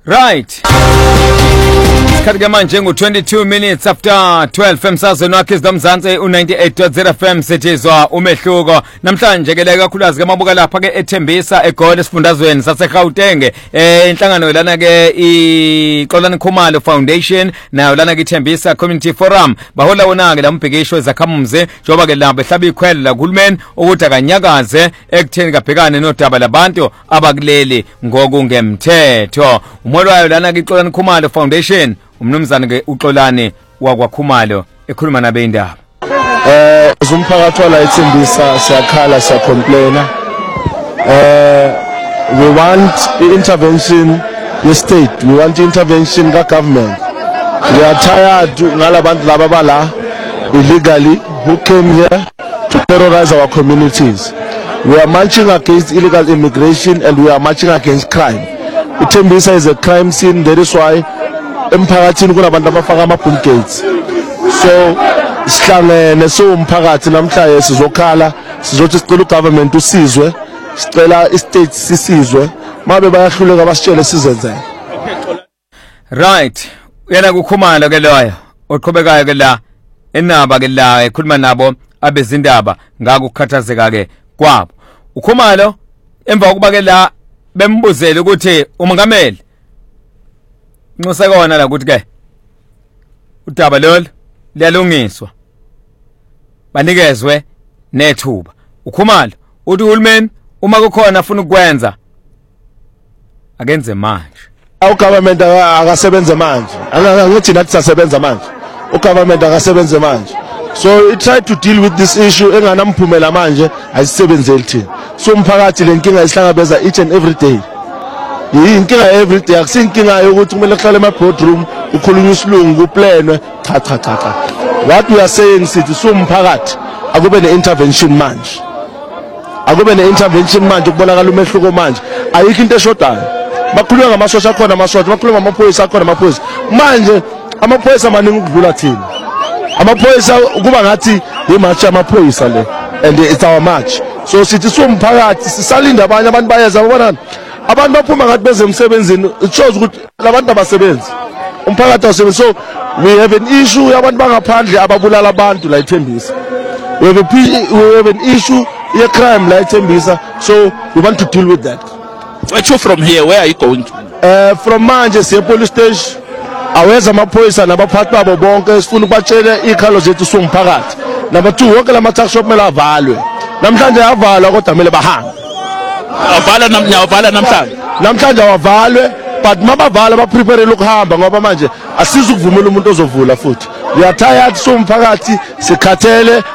Right. Isikhathi manje ngu22 minutes after 12 emsazweni wakhe izidomzansi u98.0 FM sethizwa umehluko namhlanje ke la kakhulukazi ke mabuka lapha ke ethembisa egoli esifundazweni saseGauteng inhlangano lana ke iXolani Khumalo Foundation nayo lana ke ithembisa Community Forum bahola wona ke lambhekisho ezakhamuzi njoba ke labo ehlaba ikhwele la kuhulumeni ukuthi akanyakaze ekutheni kabhekane nodaba labantu abakuleli ngokungemthetho umolwayo lana ke iXolani Khumalo Foundation umnumzana ke uXolani wakwaKhumalo ekhuluma nabe indaba umphakathi wala ethembisa siyakhala siyacomplaina we want intervention ye state, we want intervention ka government. We are tired ngalabantu laba bala illegally who came here to terrorize our communities. We are marching against illegal immigration and we are marching against crime. Ithembisa is a crime scene, that is why emphakathini kunabantu abafaka ama-boom gates. So sihlangene umphakathi namhlanje sizokhala sizothi sicela ugovernment usizwe, sicela istate sisizwe mabe bayahluleka basitshele sizenzele. Right, yena kuKhumalo ke loyo oqhubekayo ke la enaba ke la ekhuluma nabo abezindaba ngakukhathazeka ke kwabo. uKhumalo emva kokuba ke la bembuzele ukuthi umongameli nxuse kona la ukuthi ke udaba lolu liyalungiswa banikezwe nethuba. uKhumalo uthi uhulumeni uma kukhona afuna ukwenza akenze manje. Ugovernment akasebenze manje, angithi nathi sasebenza manje. Ugovernment akasebenze manje, so it tried to deal with this issue enganamphumela manje ayisebenzeli thina. So umphakathi lenkinga isihlangabeza each and every day. Inkinga every day, akusinkinga yokuthi kumele kuhlale ema-boardroom ukhulunywe isilungu kuplanwe cha. What we are saying sithi umphakathi akube ne-intervention manje, akube ne-intervention manje ukubonakala umehluko manje. Ayikho into eshodayo, bakhuluma ngamasosha akhona amasosha, bakhuluma ngamaphoyisa akhona amaphoyisa. Manje amaphoyisa maningi ukudlula thina. Amaphoyisa kuba ngathi imarch amaphoyisa le and it's our march. So sithi umphakathi sisalinda abanye abantu bayeza babonana abantu baphuma ngathi beze emsebenzini, it shows ukuthi labantu abasebenzi umphakathi asebenzi. So we have an issue yabantu bangaphandle ababulala abantu la ithembisa. We have an issue ye crime la ithembisa, so we want to deal with that. So from here, where are you going to? From manje siye police station aweza amaphoyisa nabaphathi babo bonke sifuna ukubatshela ikhalo zethu umphakathi. Number 2, wonke la ma-tax shop mele avalwe. Namhlanje avalwa kodwa mele bahambe. Avala namhlanje awavalwe, but mabavala baprepare ukuhamba ngoba manje asizukuvumela umuntu ozovula futhi. We are tired umphakathi sikhathele.